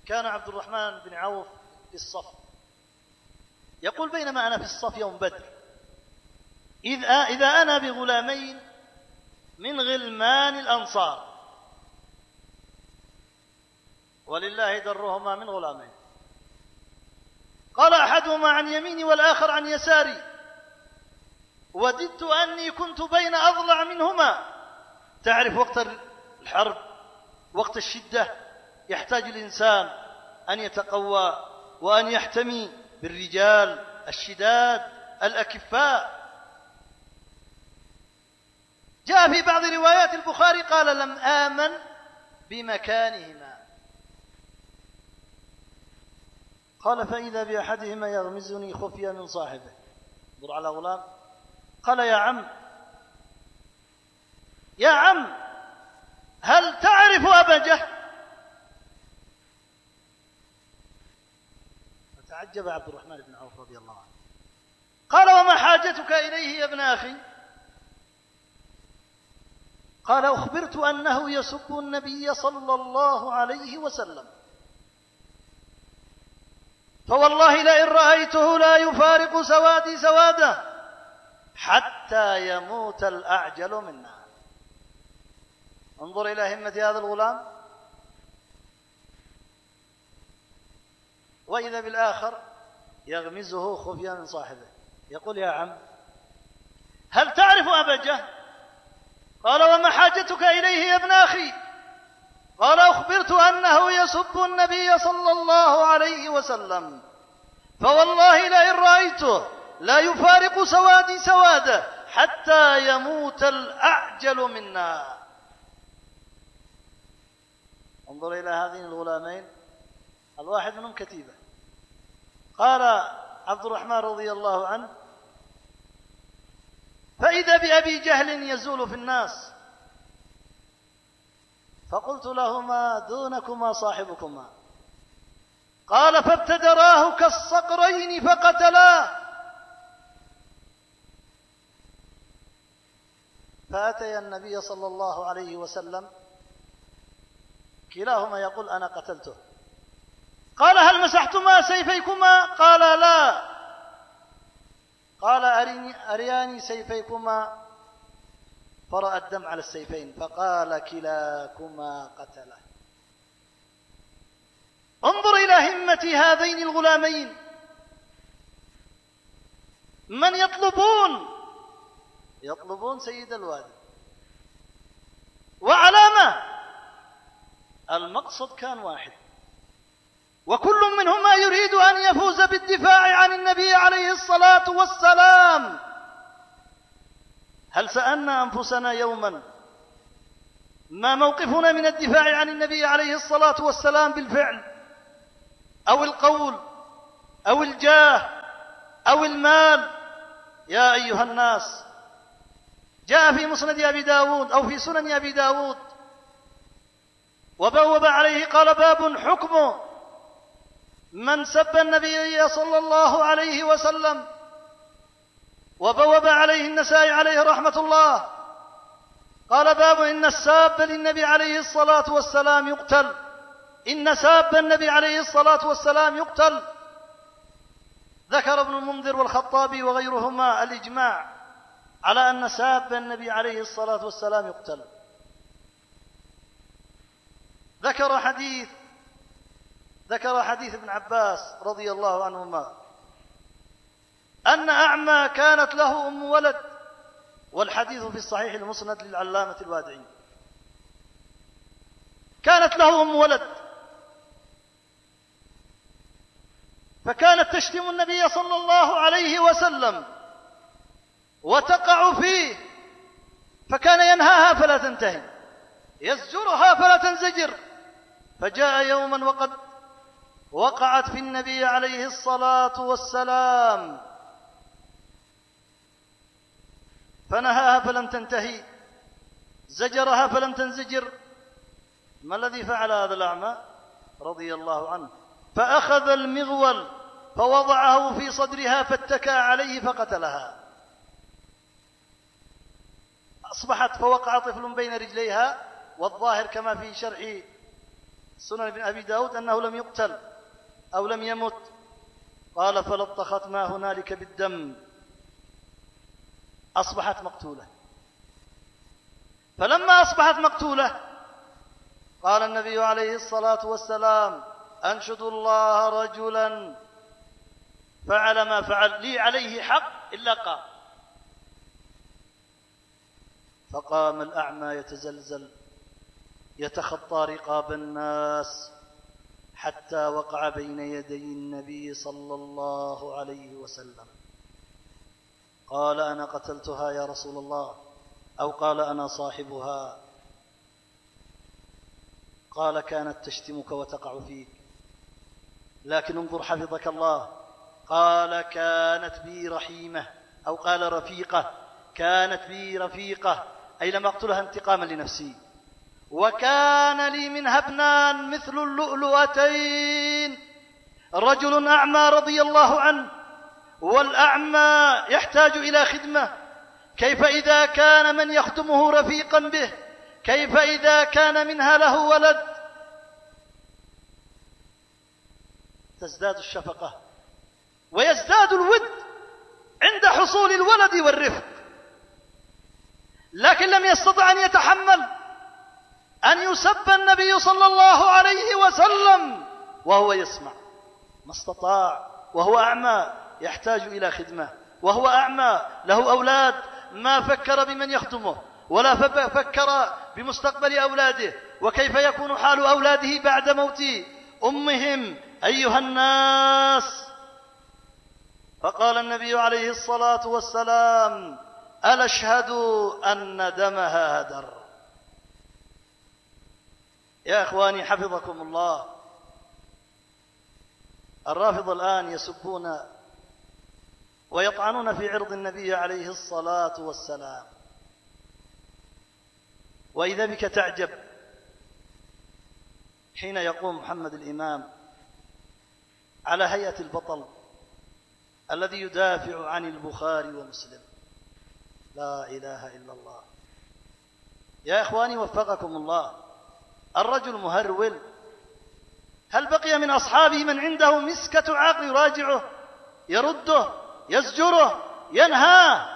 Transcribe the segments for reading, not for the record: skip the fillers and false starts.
كان عبد الرحمن بن عوف في الصف، يقول: بينما أنا في الصف يوم بدر إذا أنا بغلامين من غلمان الأنصار، ولله درهما من غلامين. قال أحدهما عن يميني والآخر عن يساري، وددت أني كنت بين أضلع منهما. تعرف وقت الحرب، وقت الشدة، يحتاج الإنسان أن يتقوى وأن يحتمي بالرجال الشداد الأكفاء. جاء في بعض روايات البخاري قال: لم آمن بمكانهما. قال: فإذا بأحدهما يغمزني خفية من صاحبه. انظر على غلام. قال: يا عم هل تعرف أبا جهل؟ فتعجب عبد الرحمن بن عوف رضي الله عنه. قال: وما حاجتك إليه يا ابن أخي؟ قال: أخبرت أنه يسب النبي صلى الله عليه وسلم، فوالله لئن رأيته لا يفارق سوادي سواده حتى يموت الأعجل منا. انظر إلى همة هذا الغلام. وإذا بالآخر يغمزه خفية من صاحبه، يقول: يا عم هل تعرف أبا جهل؟ قال: وما حاجتك إليه يا ابن أخي؟ قال: أخبرت أنه يسب النبي صلى الله عليه وسلم، فوالله لئن رأيته لا يفارق سوادي سواده حتى يموت الأعجل منا. انظر إلى هذين الغلامين، الواحد منهم كتيبة. قال عبد الرحمن رضي الله عنه: فإذا بأبي جهل يزول في الناس، فقلت لهما: دونكما صاحبكما. قال: فابتدراه كالصقرين فقتلاه. فأتي النبي صلى الله عليه وسلم، كلاهما يقول: أنا قتلته. قال: هل مسحتما سيفيكما؟ قال: لا. قال: أرياني سيفيكما. فرأى الدم على السيفين، فقال: كلاكما قتله. انظر إلى همة هذين الغلامين، من يطلبون سيد الوادي. وعلامة المقصد كان واحد، وكل منهما يريد أن يفوز بالدفاع عن النبي عليه الصلاة والسلام. هل سألنا أنفسنا يوما ما موقفنا من الدفاع عن النبي عليه الصلاة والسلام بالفعل أو القول أو الجاه أو المال؟ يا أيها الناس، جاء في مسند أبي داود أو في سنن أبي داود وبوب عليه قال: باب حكم من سب النبي صلى الله عليه وسلم. وبوب عليه النسائي عليه رحمة الله قال: باب إن الساب للنبي عليه الصلاة والسلام يقتل، إن ساب النبي عليه الصلاة والسلام يقتل. ذكر ابن المنذر والخطابي وغيرهما الإجماع على أن ساب النبي عليه الصلاة والسلام يقتل. ذكر حديث ابن عباس رضي الله عنهما أن أعمى كانت له أم ولد، والحديث في الصحيح المسند للعلامة الوادعي. كانت له أم ولد، فكانت تشتم النبي صلى الله عليه وسلم وتقع فيه، فكان ينهاها فلا تنتهي، يزجرها فلا تنزجر. فجاء يوما وقد وقعت في النبي عليه الصلاة والسلام، فنهاها فلم تنتهي، زجرها فلم تنزجر. ما الذي فعل هذا الأعمى رضي الله عنه؟ فأخذ المغول فوضعه في صدرها فاتكى عليه فقتلها. أصبحت فوقع طفل بين رجليها، والظاهر كما في شرح سنن ابن أبي داود أنه لم يقتل أو لم يمت. قال فلطخت ما هنالك بالدم، أصبحت مقتولة. فلما أصبحت مقتولة قال النبي عليه الصلاة والسلام: أنشد الله رجلا فعل ما فعل لي عليه حق إلا قام. فقام الأعمى يتزلزل يتخطى رقاب الناس حتى وقع بين يدي النبي صلى الله عليه وسلم. قال: أنا قتلتها يا رسول الله، أو قال: أنا صاحبها. قال: كانت تشتمك وتقع فيك، لكن انظر حفظك الله. قال: كانت بي رحيمة، أو قال رفيقة. كانت بي رفيقة، أي لم أقتلها انتقاما لنفسي، وكان لي منها ابنان مثل اللؤلؤتين. رجل أعمى رضي الله عنه، والأعمى يحتاج إلى خدمة، كيف إذا كان من يخدمه رفيقا به؟ كيف إذا كان منها له ولد؟ تزداد الشفقة ويزداد الود عند حصول الولد والرفق. لكن لم يستطع أن يتحمل أن يسب النبي صلى الله عليه وسلم وهو يسمع، ما استطاع، وهو أعمى يحتاج إلى خدمة، وهو أعمى له أولاد، ما فكر بمن يخدمه ولا فكر بمستقبل أولاده، وكيف يكون حال أولاده بعد موت أمهم. أيها الناس، فقال النبي عليه الصلاة والسلام: ألا اشهدوا أن دمها هدر. يا إخواني حفظكم الله، الرافضة الآن يسبون ويطعنون في عرض النبي عليه الصلاة والسلام، وإذا بك تعجب حين يقوم محمد الإمام على هيئة البطل الذي يدافع عن البخاري ومسلم. لا إله إلا الله. يا إخواني وفقكم الله، الرجل مهرول، هل بقي من أصحابه من عنده مسكة عقل يراجعه، يرده، يزجره، ينهاه؟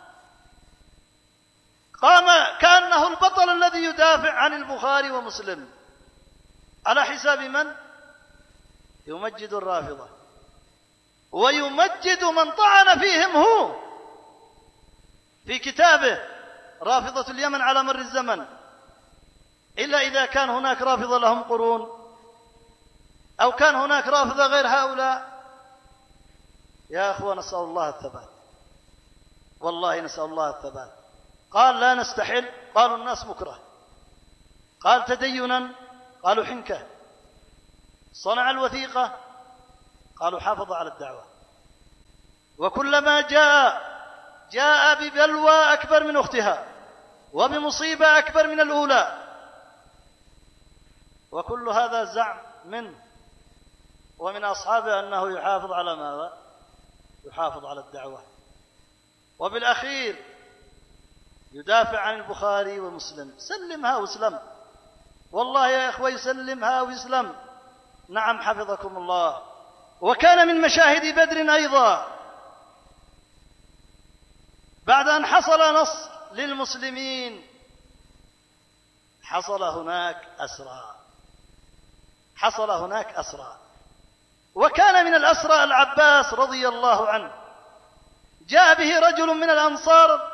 قام كأنه البطل الذي يدافع عن البخاري ومسلم، على حساب من؟ يمجد الرافضة ويمجد من طعن فيهم هو في كتابه رافضة اليمن على مر الزمن، إلا إذا كان هناك رافضة لهم قرون، أو كان هناك رافضة غير هؤلاء. يا أخوة نسأل الله الثبات، والله نسأل الله الثبات. قال: لا نستحل، قالوا الناس مكره. قال: تدينا، قالوا حنكة. صنع الوثيقة، قالوا حافظ على الدعوة. وكلما جاء ببلوى أكبر من أختها وبمصيبة أكبر من الأولى، وكل هذا زعم منه ومن أصحابه أنه يحافظ على ماذا؟ يحافظ على الدعوة. وبالأخير يدافع عن البخاري ومسلم. سلمها واسلم، والله يا إخوة يسلمها ويسلم. نعم حفظكم الله. وكان من مشاهد بدر أيضا بعد أن حصل نصر للمسلمين حصل هناك أسرى، وكان من الأسرى العباس رضي الله عنه. جاء به رجل من الأنصار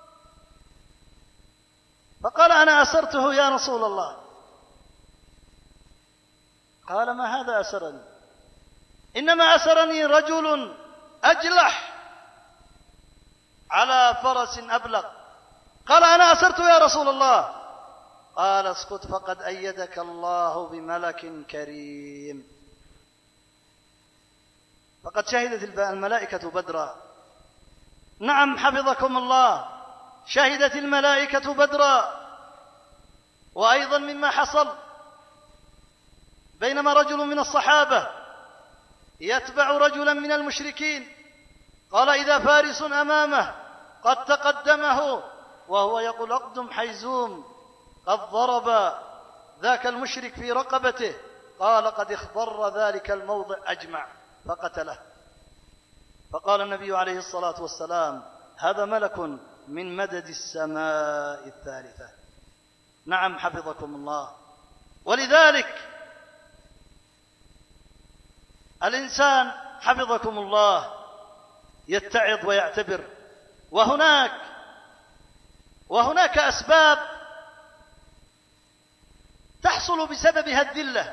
فقال: أنا أسرته يا رسول الله. قال: ما هذا أسرني؟ إنما أسرني رجل أجلح على فرس أبلغ. قال: أنا أسرته يا رسول الله. قال: اسكت، فقد أيدك الله بملك كريم. فقد شهدت الملائكة بدرا. نعم حفظكم الله، شهدت الملائكة بدرا. وأيضا مما حصل بينما رجل من الصحابة يتبع رجلا من المشركين، قال: إذا فارس أمامه قد تقدمه وهو يقول: أقدم حيزوم، قد ضرب ذاك المشرك في رقبته، قال قد اخضر ذلك الموضع أجمع فقتله. فقال النبي عليه الصلاة والسلام: هذا ملك من مدد السماء الثالثة. نعم حفظكم الله. ولذلك الإنسان حفظكم الله يتعظ ويعتبر، وهناك أسباب تحصل بسببها الذلة،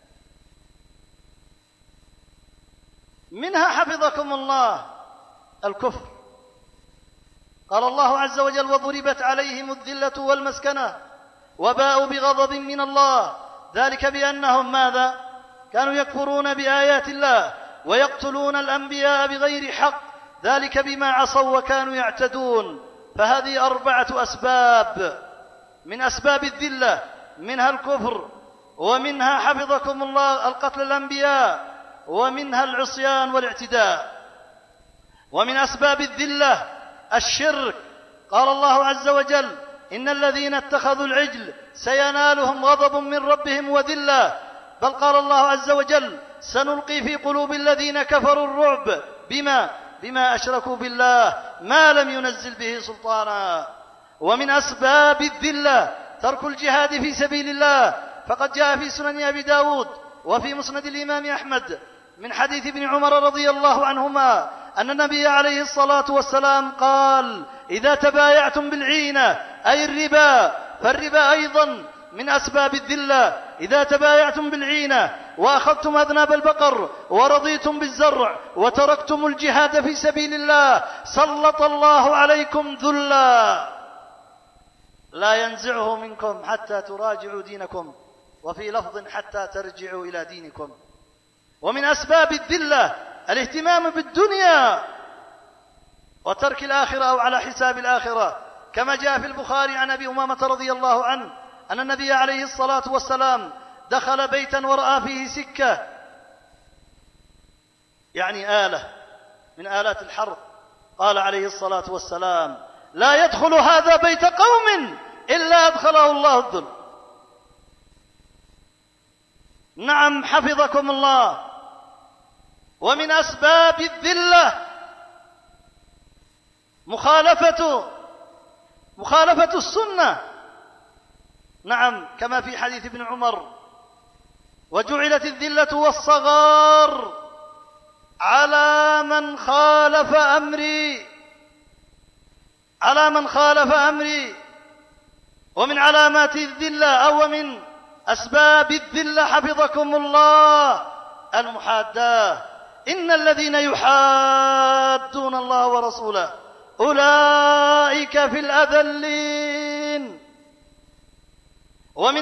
منها حفظكم الله الكفر. قال الله عز وجل: وضربت عليهم الذلة والمسكنة وباءوا بغضب من الله ذلك بأنهم ماذا؟ كانوا يكفرون بآيات الله ويقتلون الأنبياء بغير حق ذلك بما عصوا وكانوا يعتدون. فهذه 4 أسباب من أسباب الذلة، منها الكفر، ومنها حفظكم الله القتل الأنبياء، ومنها العصيان والاعتداء. ومن أسباب الذلة الشرك. قال الله عز وجل: إن الذين اتخذوا العجل سينالهم غضب من ربهم وذلة. بل قال الله عز وجل: سنلقي في قلوب الذين كفروا الرعب بما أشركوا بالله ما لم ينزل به سلطانا. ومن أسباب الذلة ترك الجهاد في سبيل الله. فقد جاء في سنن أبي داود وفي مسند الإمام أحمد من حديث ابن عمر رضي الله عنهما أن النبي عليه الصلاة والسلام قال: إذا تبايعتم بالعينة أي الربا، فالربا أيضا من أسباب الذلة. إذا تبايعتم بالعينة وأخذتم أذناب البقر ورضيتم بالزرع وتركتم الجهاد في سبيل الله سلط الله عليكم ذلا لا ينزعه منكم حتى تراجعوا دينكم، وفي لفظ حتى ترجعوا إلى دينكم. ومن أسباب الذلة الاهتمام بالدنيا وترك الآخرة أو على حساب الآخرة، كما جاء في البخاري عن أبي أمامة رضي الله عنه أن النبي عليه الصلاة والسلام دخل بيتا ورأى فيه سكة، يعني آلة من آلات الحرث. قال عليه الصلاة والسلام: لا يدخل هذا بيت قوم إلا أدخله الله الذل. نعم حفظكم الله. ومن أسباب الذلة مخالفة السنة. نعم كما في حديث ابن عمر: وجعلت الذلة والصغار على من خالف أمري. ومن علامات الذلة أو من أسباب الذلة حفظكم الله المحاداة. إن الذين يحادون الله ورسوله أولئك في الأذلين. ومن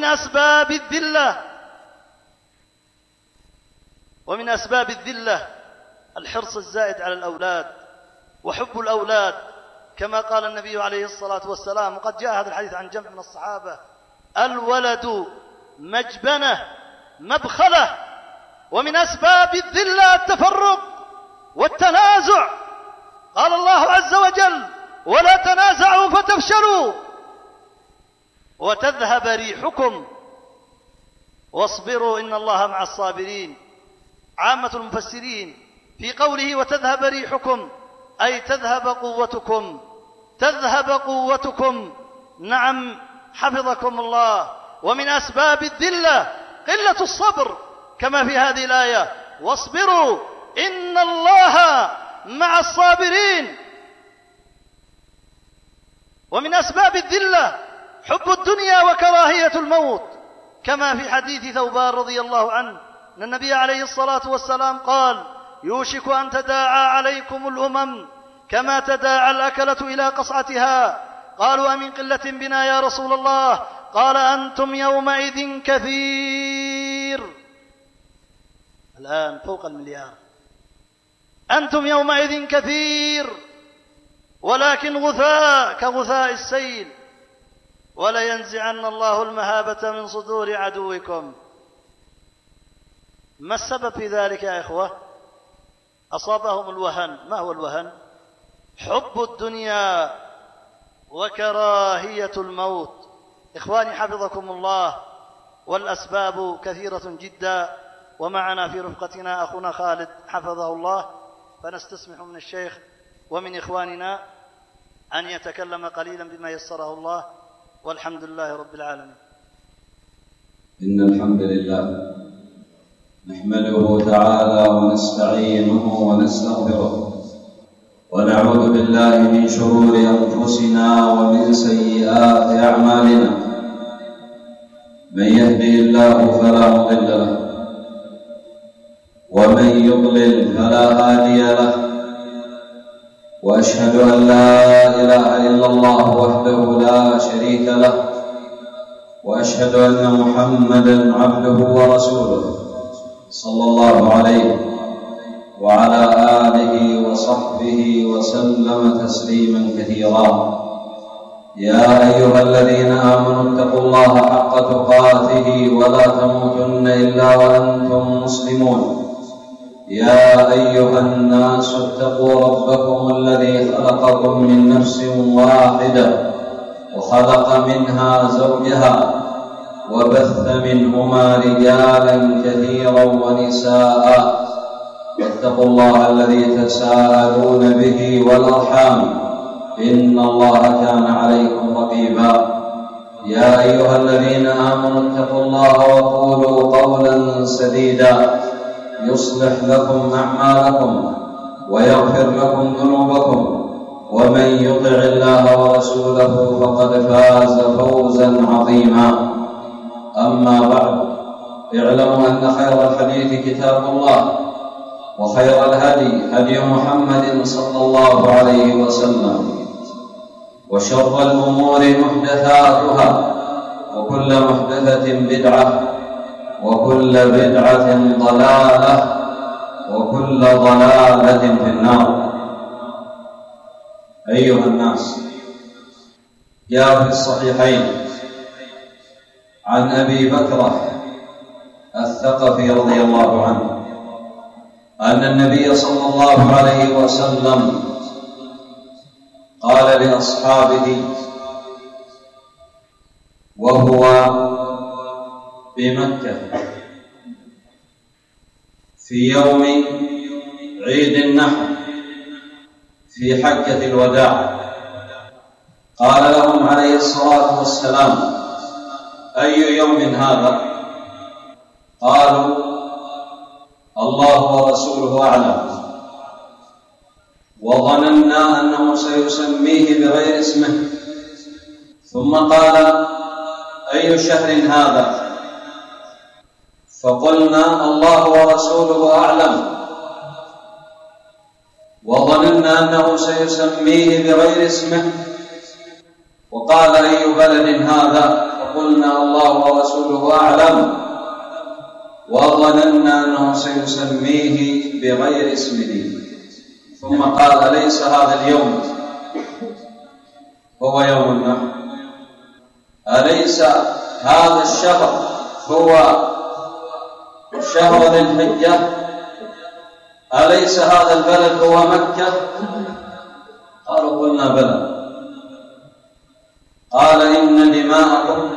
أسباب الذلة الحرص الزائد على الأولاد وحب الأولاد، كما قال النبي عليه الصلاة والسلام، وقد جاء هذا الحديث عن جمع من الصحابة: الولد مجبنة مبخلة. ومن أسباب الذلة التفرق والتنازع. قال الله عز وجل: ولا تنازعوا فتفشلوا وتذهب ريحكم واصبروا إن الله مع الصابرين. عامة المفسرين في قوله وتذهب ريحكم أي تذهب قوتكم. نعم حفظكم الله. ومن أسباب الذلة قلة الصبر، كما في هذه الآية: واصبروا إن الله مع الصابرين. ومن أسباب الذلة حب الدنيا وكراهية الموت، كما في حديث ثوبان رضي الله عنه أن النبي عليه الصلاة والسلام قال: يوشك أن تداعى عليكم الأمم كما تداعى الأكلة إلى قصعتها. قالوا: أمن قلة بنا يا رسول الله؟ قال: أنتم يومئذ كثير. الآن فوق 1,000,000,000. أنتم يومئذ كثير ولكن غثاء كغثاء السيل، ولينزعن الله المهابة من صدور عدوكم. ما السبب في ذلك يا إخوة؟ أصابهم الوهن. ما هو الوهن؟ حب الدنيا وكراهية الموت. إخواني حفظكم الله، والأسباب كثيرة جدا، ومعنا في رفقتنا أخونا خالد حفظه الله، فنستسمح من الشيخ ومن إخواننا أن يتكلم قليلا بما يسره الله، والحمد لله رب العالمين. إن الحمد لله نحمده تعالى ونستعينه ونستغفره، ونعوذ بالله من شرور أنفسنا ومن سيئات أعمالنا. من يهدي الله فلا مضل له، ومن يضلل فلا هادي له، وأشهد أن لا إله إلا الله وحده لا شريك له، وأشهد أن محمدًا عبده ورسوله صلى الله عليه وعلى آله وصحبه وسلم تسليما كثيرا. يا أيها الذين آمنوا اتقوا الله حق تقاته ولا تموتن إلا وأنتم مسلمون. يا أيها الناس اتقوا ربكم الذي خلقكم من نفس واحدة وخلق منها زوجها وبث منهما رجالا كثيرا ونساء، واتقوا الله الذي تساءلون به والأرحام، إن الله كان عليكم رقيبا. يا أيها الذين آمنوا اتقوا الله وقولوا قولا سديدا يصلح لكم أعمالكم ويغفر لكم ذنوبكم، ومن يطع الله ورسوله فقد فاز فوزا عظيما. أما بعد، اعلموا أن خير الحديث كتاب الله، وخير الهدي هدي محمد صلى الله عليه وسلم، وشر الأمور محدثاتها، وكل محدثة بدعة، وكل بدعة ضلالة، وكل ضلالة في النار. أيها الناس، جاء في الصحيحين عن أبي بكرة الثقفي رضي الله عنه أن النبي صلى الله عليه وسلم قال لأصحابه وهو بمكة في يوم عيد النحر في حجة الوداع، قال لهم عليه الصلاة والسلام: أي يوم هذا؟ قالوا: الله ورسوله أعلم، وظننا أنه سيسميه بغير اسمه. ثم قال: أي شهر هذا؟ فقلنا: الله ورسوله أعلم، وظننا أنه سيسميه بغير اسمه. وقال: أي بلد هذا؟ فقلنا: الله ورسوله أعلم، وظننا أنه سيسميه بغير اسمه. ثم قال: أليس هذا اليوم هو يوم النحر؟ أليس هذا الشهر هو شهر ذي الحجة؟ أليس هذا البلد هو مكة؟ قالوا: قلنا بلى. قال: إن دماءكم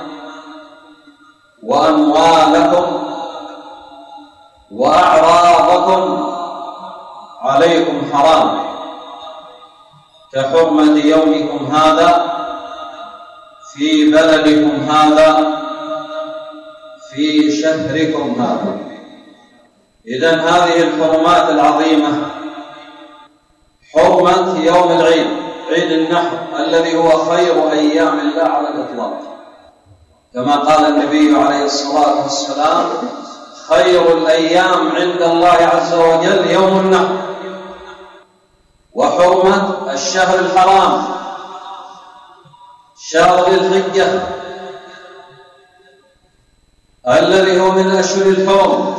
وأموالكم وأعراضكم عليكم حرام كحرمة يومكم هذا في بلدكم هذا في شهركم هذا. إذن هذه الحرمات العظيمة، حرمة يوم العيد، عيد النحر الذي هو خير أيام الله على الإطلاق، كما قال النبي عليه الصلاة والسلام: خير الأيام عند الله عز وجل يوم النحر. وحرمة الشهر الحرام، شهر ذي الحجة الذي هو من أشهر الحرم،